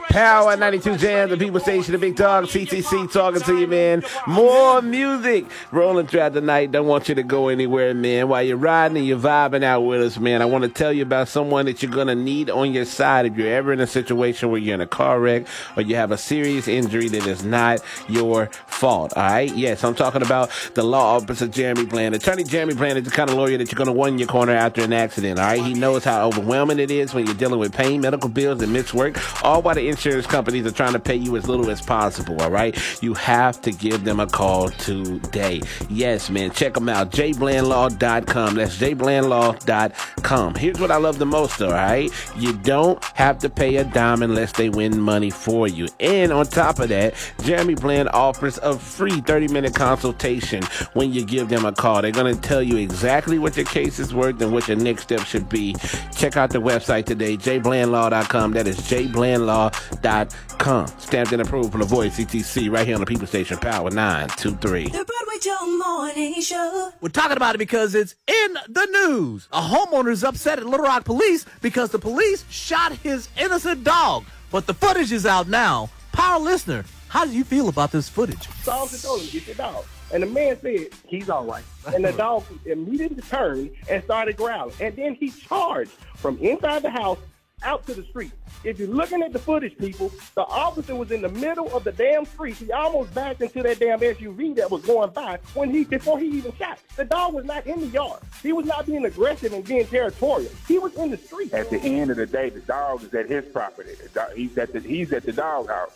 Power 92 Jam, the people station, the big dog, CTC talking to you, man. More music rolling throughout the night. Don't want you to go anywhere, man. While you're riding and you're vibing out with us, man, I want to tell you about someone that you're going to need on your side if you're ever in a situation where you're in a car wreck or you have a serious injury that is not your fault, all right? Yes, I'm talking about the law officer Jeremy Bland. Attorney Jeremy Bland is the kind of lawyer that you're going to want in your corner after an accident, all right? He knows how overwhelming it is when you're dealing with pain, medical bills, and missed work, all while the insurance companies are trying to pay you as little as possible, all right? You have to give them a call today. Yes, man, check them out, jblandlaw.com. That's jblandlaw.com. Here's what I love the most, all right? You don't have to pay a dime unless they win money for you. And on top of that, Jeremy Bland offers a free 30-minute consultation when you give them a call. They're going to tell you exactly what your case is worth and what your next step should be. Check out the website today, jblandlaw.com. That is jblandlaw.com. Stamped and approved from the Voice CTC right here on the People Station, Power 923. The Broadway Joe Morning Show. We're talking about it because it's in the news. A homeowner is upset at Little Rock police because the police shot his innocent dog. But the footage is out now. Power listener, how do you feel about this footage? The officer told him, get your dog. And the man said, he's all right. And the dog immediately turned and started growling. And then he charged from inside the house out to the street. If you're looking at the footage, people, the officer was in the middle of the damn street. He almost backed into that damn SUV that was going by before he even shot. The dog was not in the yard. He was not being aggressive and being territorial. He was in the street. At the end of the day, the dog is at his property. He's at the dog house.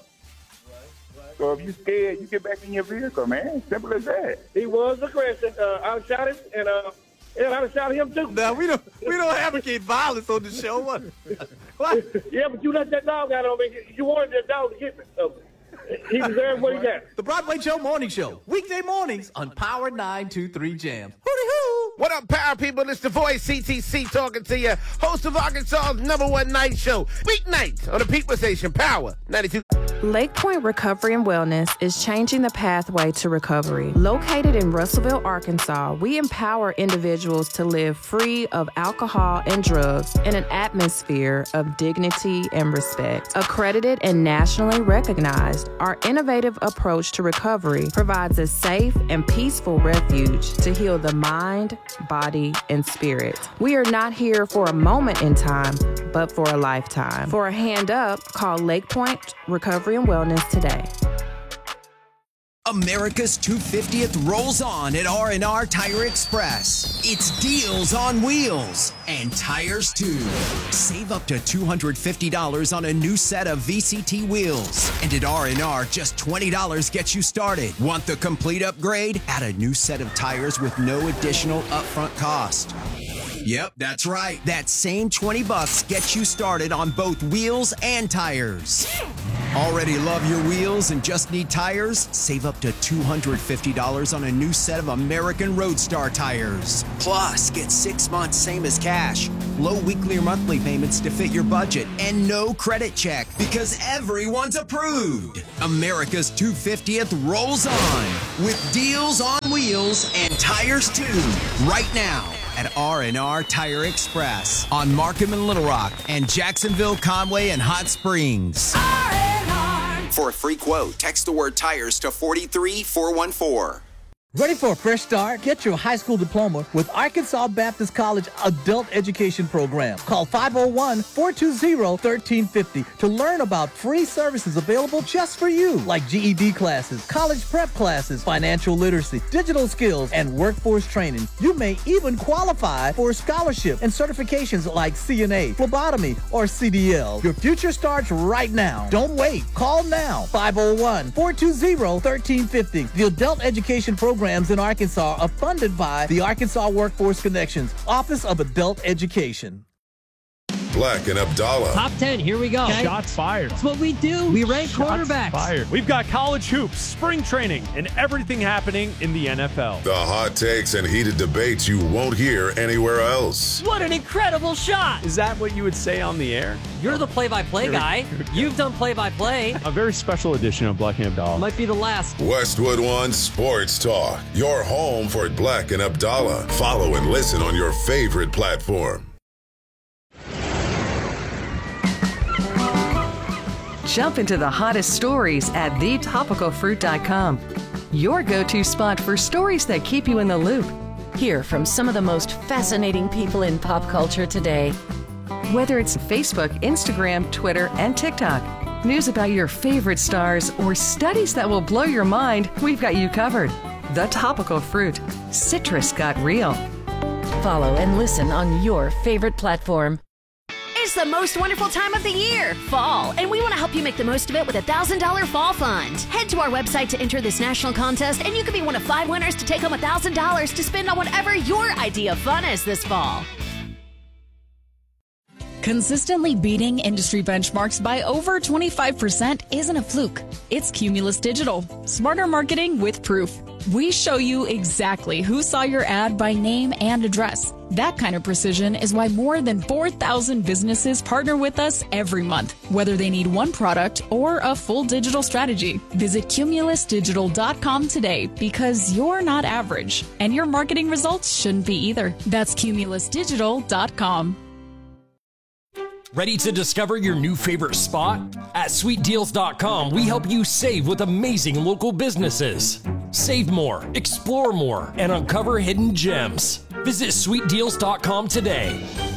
So if you're scared, you get back in your vehicle, man. Simple as that. He was aggressive. I shot him, and I shot him too. Now we don't advocate violence on the show. What? Yeah, but you let that dog out on me. You wanted that dog to hit me. So he deserved what he got. The Broadway Joe Morning Show, weekday mornings on Power 923 Jam. Hooty-hoo! What up, Power people? It's the Voice CTC talking to you. Host of Arkansas's #1 night show. Weeknights on the People Station, Power 92. Lake Point Recovery and Wellness is changing the pathway to recovery. Located in Russellville, Arkansas, we empower individuals to live free of alcohol and drugs in an atmosphere of dignity and respect. Accredited and nationally recognized, our innovative approach to recovery provides a safe and peaceful refuge to heal the mind, body, and spirit. We are not here for a moment in time, but for a lifetime. For a hand up, call Lake Point Recovery and Wellness today. America's 250th rolls on at R&R Tire Express. It's deals on wheels and tires too. Save up to $250 on a new set of VCT wheels. And at R&R, just $20 gets you started. Want the complete upgrade? Add a new set of tires with no additional upfront cost. Yep, that's right. That same $20 gets you started on both wheels and tires. Already love your wheels and just need tires? Save up to $250 on a new set of American Roadstar tires. Plus, get 6 months same as cash, low weekly or monthly payments to fit your budget, and no credit check because everyone's approved. America's 250th rolls on with deals on wheels and tires too. Right now at R&R Tire Express on Markham and Little Rock and Jacksonville, Conway, and Hot Springs. R&R. For a free quote, text the word tires to 43414. Ready for a fresh start? Get your high school diploma with Arkansas Baptist College Adult Education Program. Call 501-420-1350 to learn about free services available just for you, like GED classes, college prep classes, financial literacy, digital skills, and workforce training. You may even qualify for a scholarship and certifications like CNA, phlebotomy, or CDL. Your future starts right now. Don't wait. Call now. 501-420-1350. The Adult Education Program programs in Arkansas are funded by the Arkansas Workforce Connections, Office of Adult Education. Black and Abdallah. Top 10, here we go. Okay. Shots fired. That's what we do. We rank quarterbacks. Fired. We've got college hoops, spring training, and everything happening in the NFL. The hot takes and heated debates you won't hear anywhere else. What an incredible shot. Is that what you would say on the air? You're the play-by-play guy. You've done play-by-play. A very special edition of Black and Abdallah. Might be the last. Westwood One Sports Talk. Your home for Black and Abdallah. Follow and listen on your favorite platform. Jump into the hottest stories at thetopicalfruit.com. Your go-to spot for stories that keep you in the loop. Hear from some of the most fascinating people in pop culture today. Whether it's Facebook, Instagram, Twitter, and TikTok, news about your favorite stars, or studies that will blow your mind, we've got you covered. The Topical Fruit. Citrus got real. Follow and listen on your favorite platform. It's the most wonderful time of the year, fall, and we want to help you make the most of it with a $1,000 fall fund. Head to our website to enter this national contest, and you could be one of 5 winners to take home $1,000 to spend on whatever your idea of fun is this fall. Consistently beating industry benchmarks by over 25% isn't a fluke. It's Cumulus Digital. Smarter marketing with proof. We show you exactly who saw your ad by name and address. That kind of precision is why more than 4,000 businesses partner with us every month, whether they need one product or a full digital strategy. Visit cumulusdigital.com today because you're not average, and your marketing results shouldn't be either. That's cumulusdigital.com. Ready to discover your new favorite spot? At sweetdeals.com, we help you save with amazing local businesses. Save more, explore more, and uncover hidden gems. Visit sweetdeals.com today.